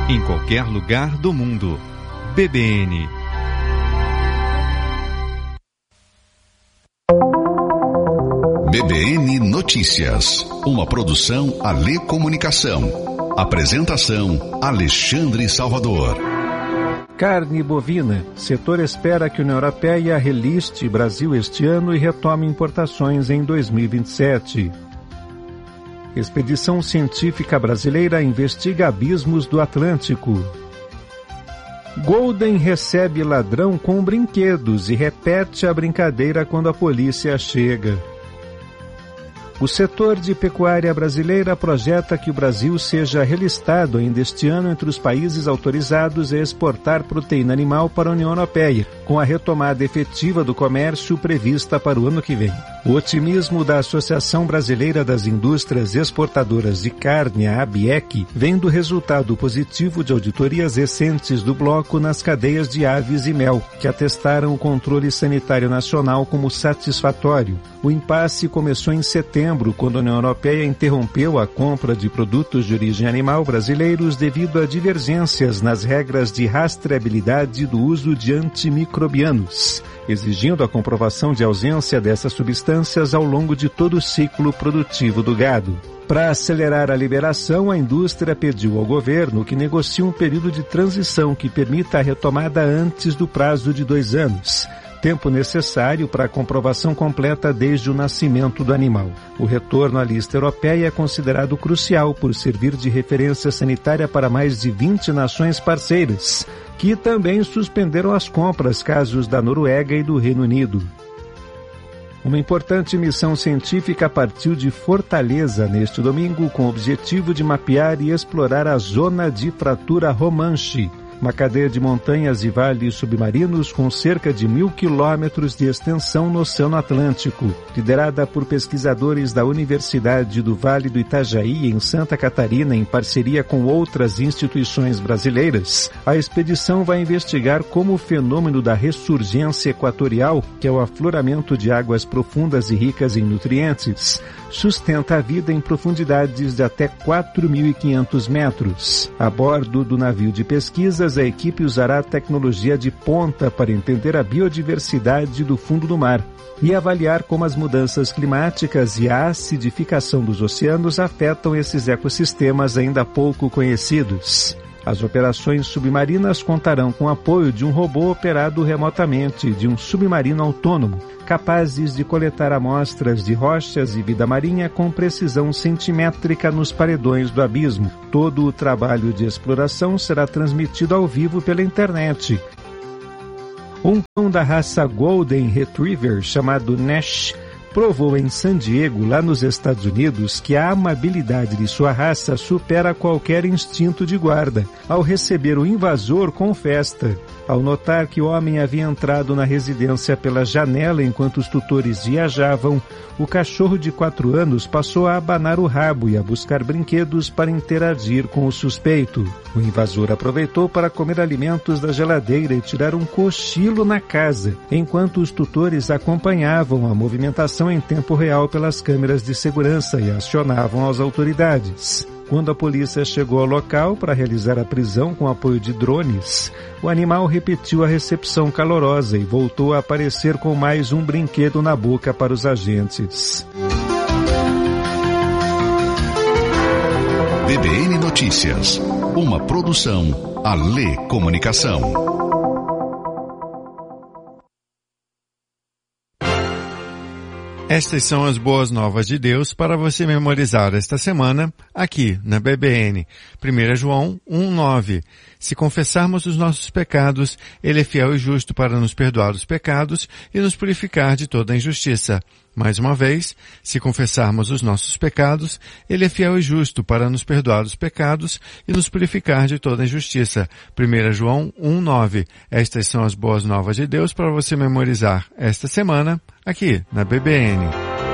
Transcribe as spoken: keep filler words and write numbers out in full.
em qualquer lugar do mundo. B B N. B B N Notícias, uma produção Alê Comunicação. Apresentação Alexandre Salvador. Carne bovina. Setor espera que a União Europeia reliste Brasil este ano e retome importações em dois mil e vinte e sete. Expedição científica brasileira investiga abismos do Atlântico. Golden recebe ladrão com brinquedos e repete a brincadeira quando a polícia chega. O setor de pecuária brasileira projeta que o Brasil seja relistado ainda este ano entre os países autorizados a exportar proteína animal para a União Europeia, com a retomada efetiva do comércio prevista para o ano que vem. O otimismo da Associação Brasileira das Indústrias Exportadoras de Carne, a ABIEC, vem do resultado positivo de auditorias recentes do bloco nas cadeias de aves e mel, que atestaram o controle sanitário nacional como satisfatório. O impasse começou em setembro, quando a União Europeia interrompeu a compra de produtos de origem animal brasileiros devido a divergências nas regras de rastreabilidade do uso de antimicrobianos, exigindo a comprovação de ausência dessas substâncias ao longo de todo o ciclo produtivo do gado. Para acelerar a liberação, a indústria pediu ao governo que negocie um período de transição que permita a retomada antes do prazo de dois anos. Tempo necessário para a comprovação completa desde o nascimento do animal. O retorno à lista europeia é considerado crucial por servir de referência sanitária para mais de vinte nações parceiras, que também suspenderam as compras, casos da Noruega e do Reino Unido. Uma importante missão científica partiu de Fortaleza neste domingo com o objetivo de mapear e explorar a zona de fratura Romanche, uma cadeia de montanhas e vales submarinos com cerca de mil quilômetros de extensão no Oceano Atlântico. Liderada por pesquisadores da Universidade do Vale do Itajaí, em Santa Catarina, em parceria com outras instituições brasileiras, a expedição vai investigar como o fenômeno da ressurgência equatorial, que é o afloramento de águas profundas e ricas em nutrientes, sustenta a vida em profundidades de até quatro mil e quinhentos metros. A bordo do navio de pesquisas, a equipe usará tecnologia de ponta para entender a biodiversidade do fundo do mar e avaliar como as mudanças climáticas e a acidificação dos oceanos afetam esses ecossistemas ainda pouco conhecidos. As operações submarinas contarão com o apoio de um robô operado remotamente, de um submarino autônomo, capazes de coletar amostras de rochas e vida marinha com precisão centimétrica nos paredões do abismo. Todo o trabalho de exploração será transmitido ao vivo pela internet. Um cão da raça Golden Retriever, chamado Nash, provou em San Diego, lá nos Estados Unidos, que a amabilidade de sua raça supera qualquer instinto de guarda, ao receber o invasor com festa. Ao notar que o homem havia entrado na residência pela janela enquanto os tutores viajavam, o cachorro de quatro anos passou a abanar o rabo e a buscar brinquedos para interagir com o suspeito. O invasor aproveitou para comer alimentos da geladeira e tirar um cochilo na casa, enquanto os tutores acompanhavam a movimentação em tempo real pelas câmeras de segurança e acionavam as autoridades. Quando a polícia chegou ao local para realizar a prisão com apoio de drones, o animal repetiu a recepção calorosa e voltou a aparecer com mais um brinquedo na boca para os agentes. B B N Notícias, uma produção Alê Comunicação. Estas são as boas novas de Deus para você memorizar esta semana aqui na B B N. primeiro João um, nove. Se confessarmos os nossos pecados, Ele é fiel e justo para nos perdoar os pecados e nos purificar de toda a injustiça. Mais uma vez, se confessarmos os nossos pecados, Ele é fiel e justo para nos perdoar os pecados e nos purificar de toda a injustiça. primeiro João um, nove. Estas são as boas novas de Deus para você memorizar esta semana aqui na B B N.